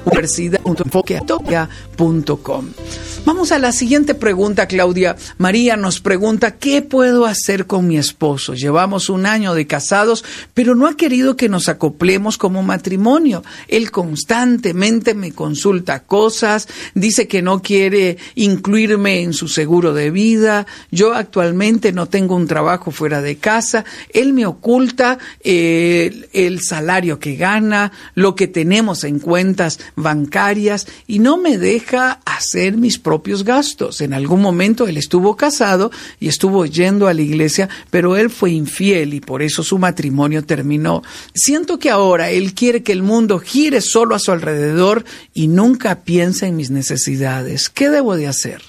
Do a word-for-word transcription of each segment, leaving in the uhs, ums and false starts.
universidad punto enfoque atopia punto com. Vamos a la siguiente pregunta, Claudia. María nos pregunta, ¿qué puedo hacer con mi esposo? Llevamos un año de casados, pero no ha querido que nos acoplemos como matrimonio. Él constantemente me consulta cosas, dice que no quiere incluirme en su seguro de vida. Yo actualmente no tengo un trabajo fuera de casa. Él me oculta eh, el salario que gana, lo que tenemos en cuentas bancarias y no me deja hacer mis propios gastos. En algún momento él estuvo casado y estuvo yendo a la iglesia, pero él fue infiel y por eso su matrimonio terminó. Siento que ahora él quiere que el mundo gire solo a su alrededor y nunca piensa en mis necesidades. ¿Qué debo de hacer?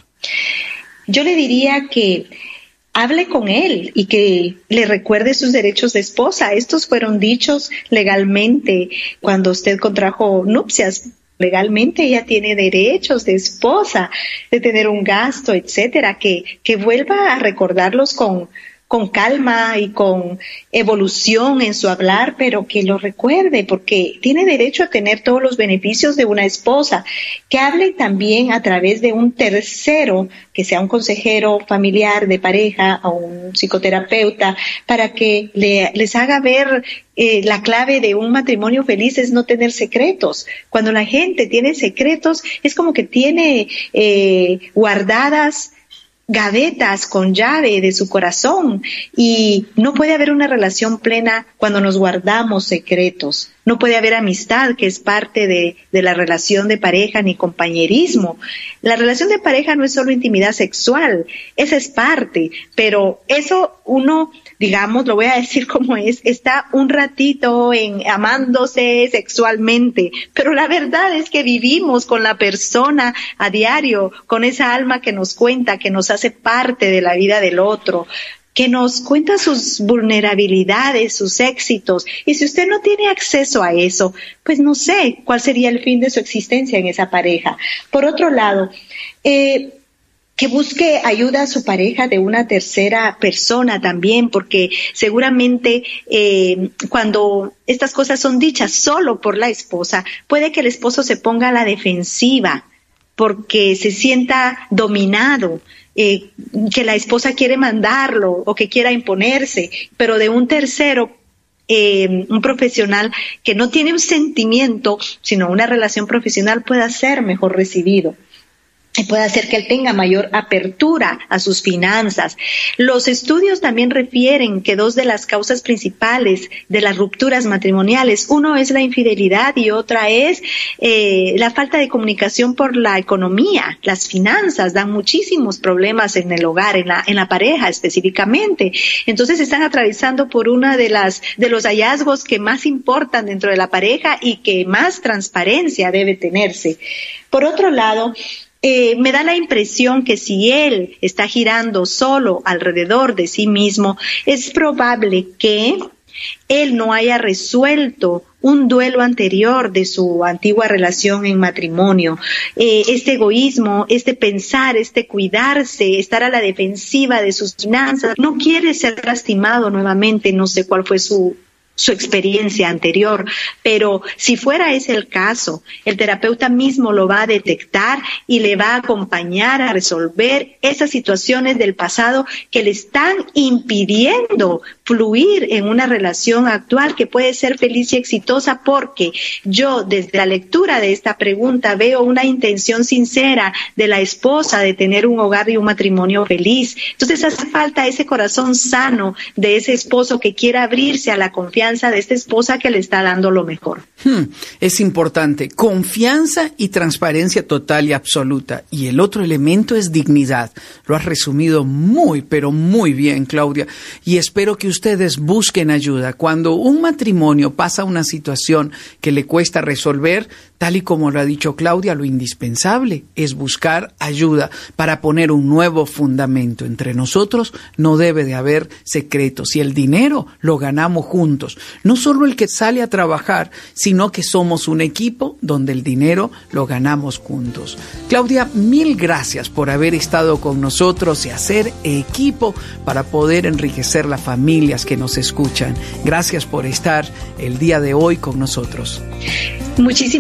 Yo le diría que hable con él y que le recuerde sus derechos de esposa. Estos fueron dichos legalmente cuando usted contrajo nupcias. Legalmente ella tiene derechos de esposa, de tener un gasto, etcétera, que, que vuelva a recordarlos con, con calma y con evolución en su hablar, pero que lo recuerde porque tiene derecho a tener todos los beneficios de una esposa. Que hable también a través de un tercero, que sea un consejero familiar de pareja o un psicoterapeuta, para que le, les haga ver eh, la clave de un matrimonio feliz es no tener secretos. Cuando la gente tiene secretos, es como que tiene eh, guardadas gavetas con llave de su corazón y no puede haber una relación plena cuando nos guardamos secretos. No puede haber amistad, que es parte de, de la relación de pareja, ni compañerismo. La relación de pareja no es solo intimidad sexual, esa es parte, pero eso uno, digamos, lo voy a decir como es, está un ratito en amándose sexualmente, pero la verdad es que vivimos con la persona a diario, con esa alma que nos cuenta, que nos hace parte de la vida del otro, que nos cuenta sus vulnerabilidades, sus éxitos. Y si usted no tiene acceso a eso, pues no sé cuál sería el fin de su existencia en esa pareja. Por otro lado, eh, que busque ayuda a su pareja de una tercera persona también, porque seguramente eh, cuando estas cosas son dichas solo por la esposa, puede que el esposo se ponga a la defensiva porque se sienta dominado, eh, que la esposa quiere mandarlo o que quiera imponerse, pero de un tercero, eh, un profesional que no tiene un sentimiento, sino una relación profesional, pueda ser mejor recibido. Y puede hacer que él tenga mayor apertura a sus finanzas. Los estudios también refieren que dos de las causas principales de las rupturas matrimoniales, uno es la infidelidad y otra es eh, la falta de comunicación por la economía. Las finanzas dan muchísimos problemas en el hogar, en la, en la pareja específicamente. Entonces están atravesando por una de las de los hallazgos que más importan dentro de la pareja y que más transparencia debe tenerse. Por otro lado, Eh, me da la impresión que si él está girando solo alrededor de sí mismo, es probable que él no haya resuelto un duelo anterior de su antigua relación en matrimonio. Eh, este egoísmo, este pensar, este cuidarse, estar a la defensiva de sus finanzas, no quiere ser lastimado nuevamente, no sé cuál fue su su experiencia anterior, pero si fuera ese el caso, el terapeuta mismo lo va a detectar y le va a acompañar a resolver esas situaciones del pasado que le están impidiendo fluir en una relación actual que puede ser feliz y exitosa, porque yo desde la lectura de esta pregunta veo una intención sincera de la esposa de tener un hogar y un matrimonio feliz. Entonces hace falta ese corazón sano de ese esposo que quiera abrirse a la confianza de esta esposa que le está dando lo mejor. Hmm, es importante, confianza y transparencia total y absoluta. Y el otro elemento es dignidad. Lo has resumido muy, pero muy bien, Claudia. Y espero que ustedes busquen ayuda. Cuando un matrimonio pasa una situación que le cuesta resolver, tal y como lo ha dicho Claudia, lo indispensable es buscar ayuda para poner un nuevo fundamento. Entre nosotros no debe de haber secretos y el dinero lo ganamos juntos. No solo el que sale a trabajar, sino que somos un equipo donde el dinero lo ganamos juntos. Claudia, mil gracias por haber estado con nosotros y hacer equipo para poder enriquecer las familias que nos escuchan. Gracias por estar el día de hoy con nosotros. Muchísimas